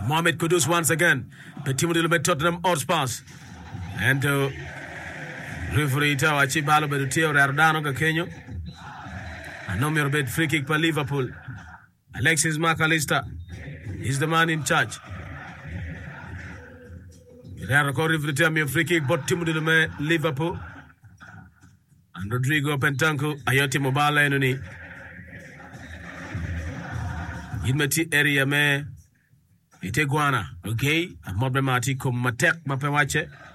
Mohamed Kudus once again. Petit Modelo met Tottenham Hotspurs. And referee Tawa Chibalo Bedutio Rardano Kakenyo. Anomir bed free kick for Liverpool. Alexis McAllister is the man in charge. Free kick, but Timothy Liverpool. And Rodrigo Pentanco, Ayoti Mobile Enoni. Yidmeti area me Iteguana, okay? And Mobile Mati come Matek Mapewache.